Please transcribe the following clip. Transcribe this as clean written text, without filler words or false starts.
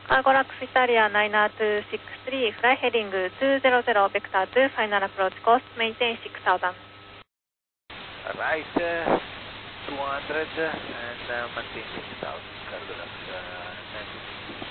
Cargo Lux Italia 90263, fly heading 200, vector 2, final approach course, maintain 6000. Right, 200 and maintain 6000, Cargo Lux 90263.